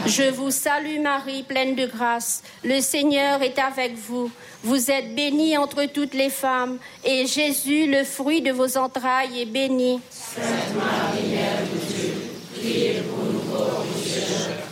Je vous salue Marie, pleine de grâce. Le Seigneur est avec vous. Vous êtes bénie entre toutes les femmes, et Jésus, le fruit de vos entrailles, est béni. Sainte Marie, Mère de Dieu, priez pour nous pauvres pécheurs,